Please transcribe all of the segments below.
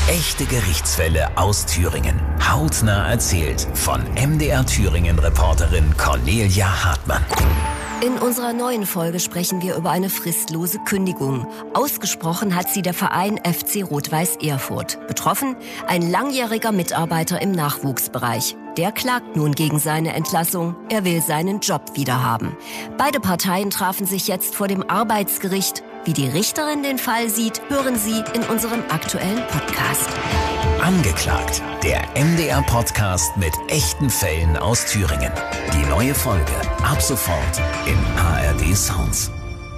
Echte Gerichtsfälle aus Thüringen. Hautnah erzählt von MDR Thüringen-Reporterin Cornelia Hartmann. In unserer neuen Folge sprechen wir über eine fristlose Kündigung. Ausgesprochen hat sie der Verein FC Rot-Weiß Erfurt. Betroffen ein langjähriger Mitarbeiter im Nachwuchsbereich. Der klagt nun gegen seine Entlassung. Er will seinen Job wiederhaben. Beide Parteien trafen sich jetzt vor dem Arbeitsgericht. Wie die Richterin den Fall sieht, hören Sie in unserem aktuellen Podcast. Angeklagt, der MDR-Podcast mit echten Fällen aus Thüringen. Die neue Folge ab sofort in ARD Sounds.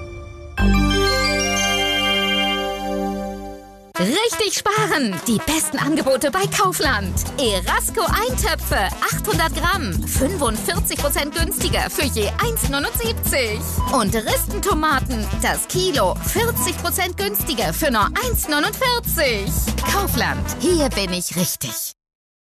Richtig sparen! Die besten Angebote bei Kaufland. Erasco Eintöpfe, 800 Gramm, 45% günstiger für je 1,79. Und Ristentomaten, das Kilo, 40% günstiger für nur 1,49. Kaufland, hier bin ich richtig.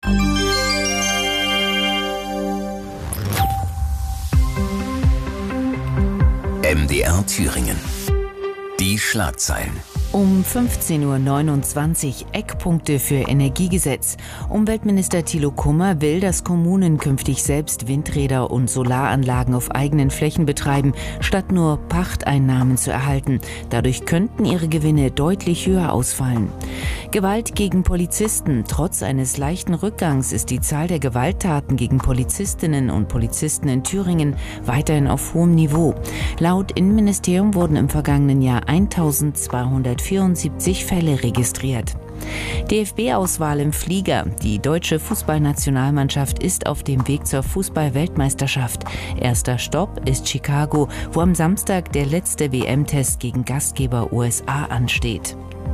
MDR Thüringen. Die Schlagzeilen. Um 15.29 Uhr Eckpunkte für Energiegesetz. Umweltminister Thilo Kummer will, dass Kommunen künftig selbst Windräder und Solaranlagen auf eigenen Flächen betreiben, statt nur Pachteinnahmen zu erhalten. Dadurch könnten ihre Gewinne deutlich höher ausfallen. Gewalt gegen Polizisten. Trotz eines leichten Rückgangs ist die Zahl der Gewalttaten gegen Polizistinnen und Polizisten in Thüringen weiterhin auf hohem Niveau. Laut Innenministerium wurden im vergangenen Jahr 1274 Fälle registriert. DFB-Auswahl im Flieger. Die deutsche Fußballnationalmannschaft ist auf dem Weg zur Fußball-Weltmeisterschaft. Erster Stopp ist Chicago, wo am Samstag der letzte WM-Test gegen Gastgeber USA ansteht.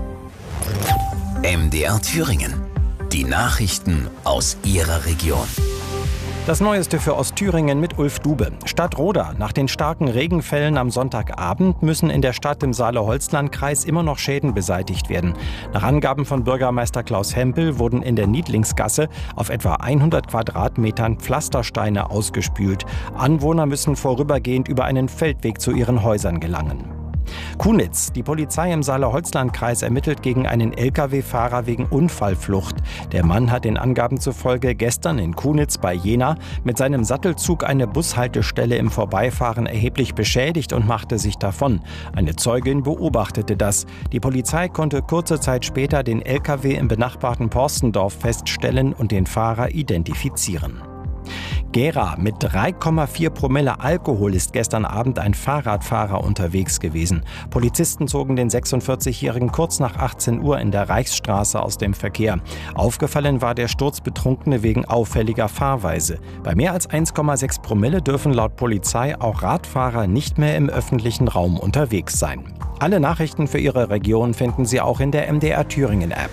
MDR Thüringen. Die Nachrichten aus Ihrer Region. Das Neueste für Ostthüringen mit Ulf Dube. Stadt Roda. Nach den starken Regenfällen am Sonntagabend müssen in der Stadt im Saale-Holzland-Kreis immer noch Schäden beseitigt werden. Nach Angaben von Bürgermeister Klaus Hempel wurden in der Niedlingsgasse auf etwa 100 Quadratmetern Pflastersteine ausgespült. Anwohner müssen vorübergehend über einen Feldweg zu ihren Häusern gelangen. Kunitz. Die Polizei im Saale-Holzland-Kreis ermittelt gegen einen Lkw-Fahrer wegen Unfallflucht. Der Mann hat den Angaben zufolge gestern in Kunitz bei Jena mit seinem Sattelzug eine Bushaltestelle im Vorbeifahren erheblich beschädigt und machte sich davon. Eine Zeugin beobachtete das. Die Polizei konnte kurze Zeit später den Lkw im benachbarten Porstendorf feststellen und den Fahrer identifizieren. Gera. Mit 3,4 Promille Alkohol ist gestern Abend ein Fahrradfahrer unterwegs gewesen. Polizisten zogen den 46-Jährigen kurz nach 18 Uhr in der Reichsstraße aus dem Verkehr. Aufgefallen war der Sturzbetrunkene wegen auffälliger Fahrweise. Bei mehr als 1,6 Promille dürfen laut Polizei auch Radfahrer nicht mehr im öffentlichen Raum unterwegs sein. Alle Nachrichten für Ihre Region finden Sie auch in der MDR Thüringen App.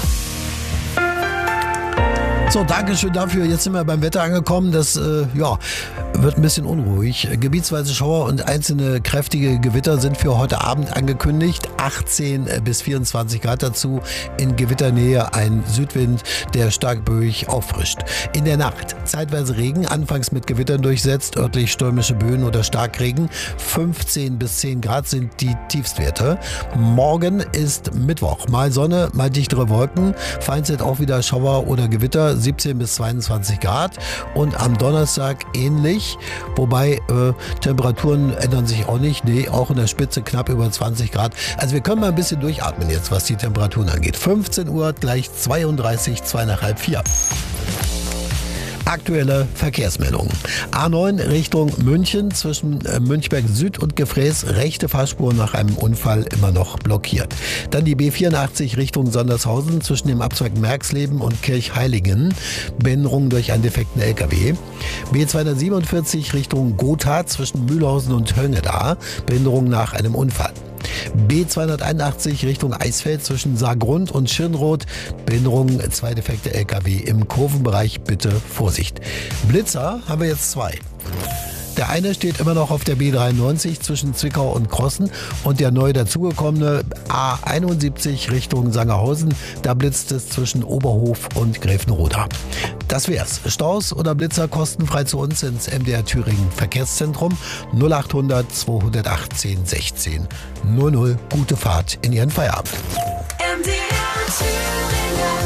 So, Dankeschön dafür. Jetzt sind wir beim Wetter angekommen. Das wird ein bisschen unruhig. Gebietsweise Schauer und einzelne kräftige Gewitter sind für heute Abend angekündigt. 18 bis 24 Grad dazu. In Gewitternähe ein Südwind, der stark böig auffrischt. In der Nacht zeitweise Regen, anfangs mit Gewittern durchsetzt, örtlich stürmische Böen oder Starkregen. 15 bis 10 Grad sind die Tiefstwerte. Morgen ist Mittwoch. Mal Sonne, mal dichtere Wolken. Vereinzelt auch wieder Schauer oder Gewitter. 17 bis 22 Grad und am Donnerstag ähnlich, wobei Temperaturen ändern sich auch nicht, auch in der Spitze knapp über 20 Grad. Also wir können mal ein bisschen durchatmen jetzt, was die Temperaturen angeht. 15 Uhr gleich 32, 2 nach halb 4. Aktuelle Verkehrsmeldungen. A9 Richtung München zwischen Münchberg Süd und Gefräß, rechte Fahrspur nach einem Unfall immer noch blockiert. Dann die B84 Richtung Sondershausen zwischen dem Abzweig Merxleben und Kirchheiligen, Behinderung durch einen defekten LKW. B247 Richtung Gotha zwischen Mühlhausen und Höngeda, Behinderung nach einem Unfall. B281 Richtung Eisfeld zwischen Saargrund und Schirnroth. Behinderung, 2 defekte LKW im Kurvenbereich. Bitte Vorsicht. Blitzer haben wir jetzt 2. Der eine steht immer noch auf der B93 zwischen Zwickau und Krossen und der neu dazugekommene A71 Richtung Sangerhausen. Da blitzt es zwischen Oberhof und Gräfenroda. Das wär's. Staus oder Blitzer kostenfrei zu uns ins MDR Thüringen Verkehrszentrum 0800 218 16 00. Gute Fahrt in Ihren Feierabend. MDR Thüringen.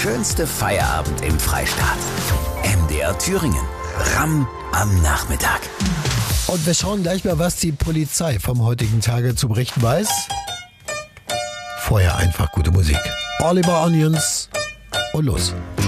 schönste Feierabend im Freistaat. MDR Thüringen. Ramm am Nachmittag. Und wir schauen gleich mal, was die Polizei vom heutigen Tage zu berichten weiß. Vorher einfach gute Musik. Oliver Onions und los.